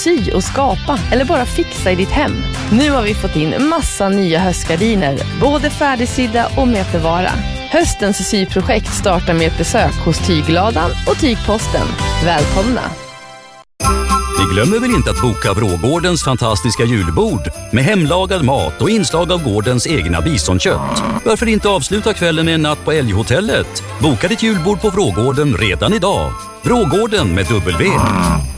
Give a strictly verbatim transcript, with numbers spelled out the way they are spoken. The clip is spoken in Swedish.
sy och skapa eller bara fixa i ditt hem. Nu har vi fått in massa nya höstgardiner, både färdigsydda och med förvara. Höstens syprojekt startar med ett besök hos Tygladan och Tygposten. Välkomna! Vi glömmer väl inte att boka Vrågårdens fantastiska julbord med hemlagad mat och inslag av gårdens egna bisonkött. Varför inte avsluta kvällen med en natt på Älghotellet? Boka ditt julbord på Vrågården redan idag. Vrågården med W.